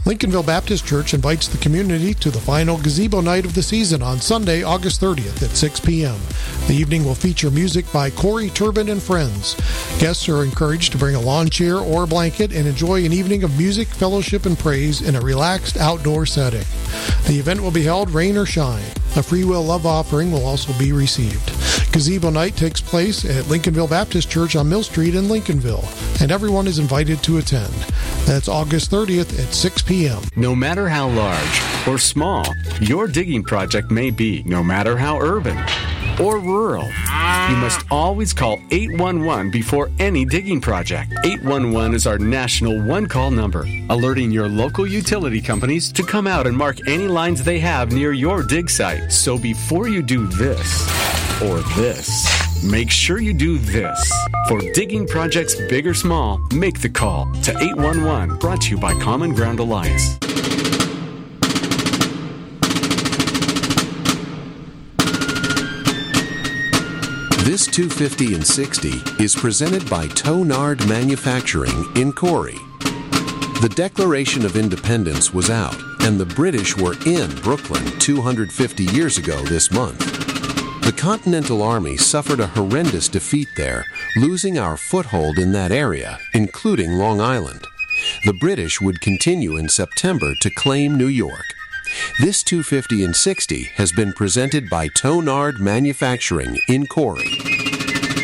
Lincolnville Baptist Church invites the community to the final gazebo night of the season on Sunday, August 30th at 6 p.m. The evening will feature music by Corey Turbin and Friends. Guests are encouraged to bring a lawn chair or a blanket and enjoy an evening of music, fellowship, and praise in a relaxed outdoor setting. The event will be held rain or shine. A free will love offering will also be received. Gazebo night takes place at Lincolnville Baptist Church on Mill Street in Lincolnville, and everyone is invited to attend. That's August 30th at 6 p.m. No matter how large or small your digging project may be, no matter how urban or rural, you must always call 811 before any digging project. 811 is our national one-call number, alerting your local utility companies to come out and mark any lines they have near your dig site. So before you do this or this, make sure you do this. For digging projects big or small, make the call to 811. Brought to you by Common Ground Alliance. This 250 and 60 is presented by Tonard Manufacturing in Corey. The Declaration of Independence was out, and the British were in Brooklyn 250 years ago this month. The Continental Army suffered a horrendous defeat there, losing our foothold in that area, including Long Island. The British would continue in September to claim New York. This 250 and 60 has been presented by Tonard Manufacturing in Corey.